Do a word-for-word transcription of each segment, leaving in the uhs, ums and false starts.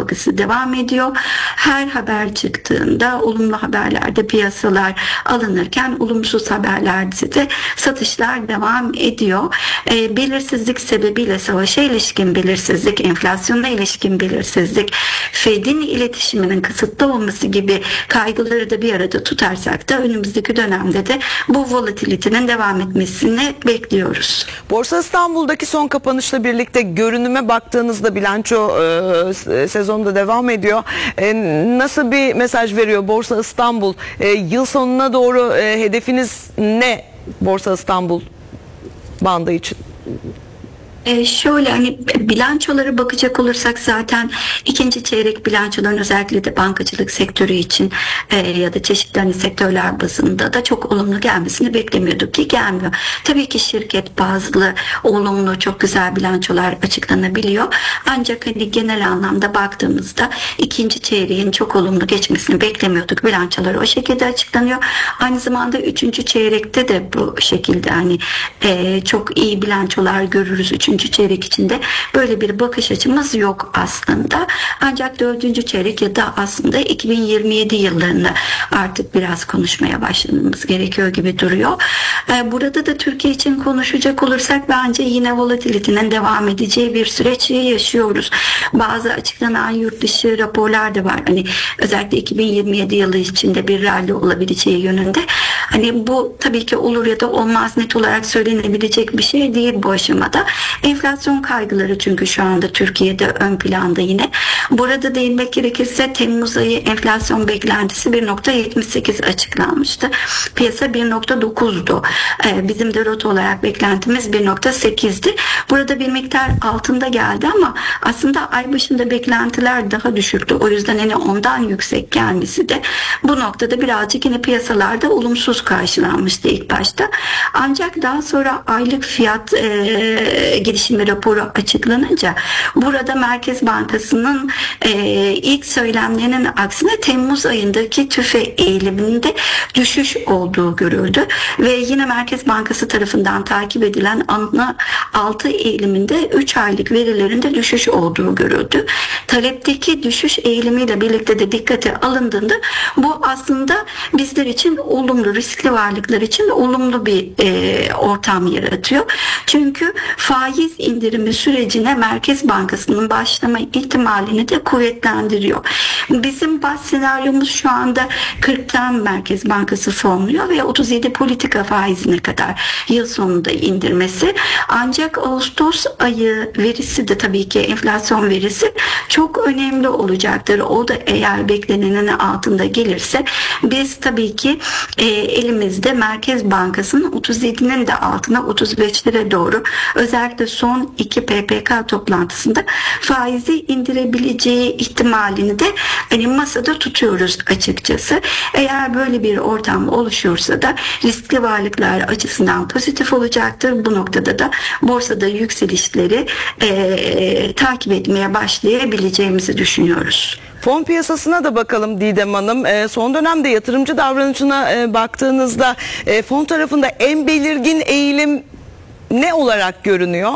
algısı devam ediyor. Her haber çıktığında olumlu haberlerde piyasalar alınırken olumsuz haberlerde de satışlar devam ediyor. E, belirsizlik sebebiyle savaşa ilişkin belirsizlik, enflasyona ilişkin belirsizlik, Fed'in iletişiminin kısıtlı olması gibi kaygıları da bir arada tutarsak da önümüzdeki dönemde de bu volatilitenin devam etmesini bekliyoruz. Borsa İstanbul'daki son kapanışla birlikte görünüme baktığınızda bilanço e, sezonda devam ediyor. E, nasıl bir mesaj veriyor Borsa İstanbul? E, yıl sonuna doğru e, hedefiniz ne Borsa İstanbul bandı için? E şöyle hani bilançolara bakacak olursak zaten ikinci çeyrek bilançoların özellikle de bankacılık sektörü için e, ya da çeşitli hani sektörler bazında da çok olumlu gelmesini beklemiyorduk ki gelmiyor. Tabii ki şirket bazlı olumlu çok güzel bilançolar açıklanabiliyor. Ancak hani genel anlamda baktığımızda ikinci çeyreğin çok olumlu geçmesini beklemiyorduk. Bilançolar o şekilde açıklanıyor. Aynı zamanda üçüncü çeyrekte de bu şekilde hani e, çok iyi bilançolar görürüz. Üçüncü çeyrek içinde böyle bir bakış açımız yok aslında. Ancak dördüncü çeyrek ya da aslında iki bin yirmi yedi yıllarını artık biraz konuşmaya başlamamız gerekiyor gibi duruyor. Burada da Türkiye için konuşacak olursak bence yine volatilitenin devam edeceği bir süreç yaşıyoruz. Bazı açıklanan yurt dışı raporlar da var. Hani özellikle iki bin yirmi yedi yılı içinde bir rally olabileceği yönünde. Hani bu tabii ki olur ya da olmaz, net olarak söylenebilecek bir şey değil bu aşamada. Enflasyon kaygıları çünkü şu anda Türkiye'de ön planda yine. Burada değinmek gerekirse Temmuz ayı enflasyon beklentisi bir nokta yetmiş sekiz açıklanmıştı. Piyasa bir nokta dokuzdu. Ee, bizim de rota olarak beklentimiz bir nokta sekizdi. Burada bir miktar altında geldi ama aslında ay başında beklentiler daha düşüktü. O yüzden hani ondan yüksek gelmesi de bu noktada birazcık yine piyasalarda olumsuz karşılanmıştı ilk başta. Ancak daha sonra aylık fiyat e, gelişimi raporu açıklanınca burada Merkez Bankası'nın e, ilk söylemlerinin aksine Temmuz ayındaki tüfe eğiliminde düşüş olduğu görüldü ve yine Merkez Bankası tarafından takip edilen ana altı eğiliminde üç aylık verilerinde düşüş olduğu görüldü. Talepteki düşüş eğilimiyle birlikte de dikkate alındığında bu aslında bizler için olumlu, riskli varlıklar için olumlu bir e, ortam yaratıyor. Çünkü faiz indirimi sürecine Merkez Bankası'nın başlama ihtimalini de kuvvetlendiriyor. Bizim baş senaryomuz şu anda kırktan Merkez Bankası fonluyor ve otuz yedi politika faizine kadar yıl sonunda indirmesi. Ancak Ağustos ayı verisi de tabii ki enflasyon verisi çok önemli olacaktır. O da eğer beklenenin altında gelirse biz tabii ki e, elimizde Merkez Bankası'nın otuz yedinin de altına otuz beşlere doğru özellikle son iki P P K toplantısında faizi indirebileceği ihtimalini de hani masada tutuyoruz açıkçası. Eğer böyle bir ortam oluşursa da riskli varlıklar açısından pozitif olacaktır. Bu noktada da borsada yükselişleri e, takip etmeye başlayabileceğimizi düşünüyoruz. Fon piyasasına da bakalım Didem Hanım. E, son dönemde yatırımcı davranışına e, baktığınızda e, fon tarafında en belirgin eğilim ne olarak görünüyor?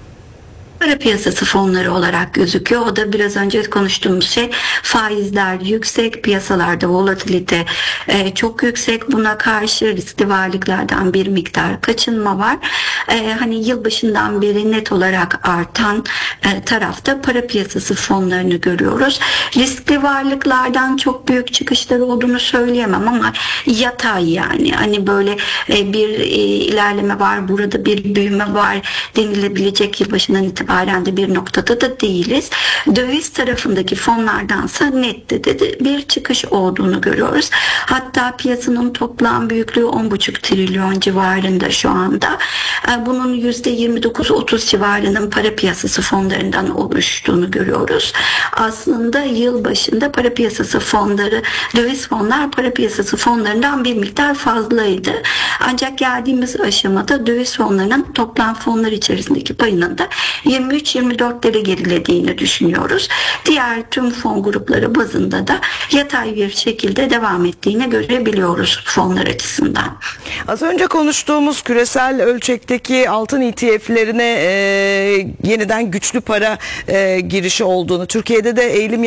Para piyasası fonları olarak gözüküyor. O da biraz önce konuştuğumuz şey, faizler yüksek, piyasalarda volatilite e, çok yüksek. Buna karşı riskli varlıklardan bir miktar kaçınma var. E, hani yılbaşından beri net olarak artan e, tarafta para piyasası fonlarını görüyoruz. Riskli varlıklardan çok büyük çıkışları olduğunu söyleyemem ama yatay, yani hani böyle e, bir e, ilerleme var, burada bir büyüme var denilebilecek yılbaşından itibaren de bir noktada da değiliz. Döviz tarafındaki fonlardansa nette de bir çıkış olduğunu görüyoruz. Hatta piyasanın toplam büyüklüğü on buçuk trilyon civarında şu anda. Bunun yüzde yirmi dokuz otuz civarının para piyasası fonlarından oluştuğunu görüyoruz. Aslında yıl başında para piyasası fonları, döviz fonlar para piyasası fonlarından bir miktar fazlaydı. Ancak geldiğimiz aşamada döviz fonlarının toplam fonlar içerisindeki payının da yirmi üç yirmi dörtlere gerilediğini düşünüyoruz. Diğer tüm fon grupları bazında da yatay bir şekilde devam ettiğini görebiliyoruz fonlar açısından. Az önce konuştuğumuz küresel ölçekteki altın E T F'lerine e, yeniden güçlü para e, girişi olduğunu, Türkiye'de de eğilim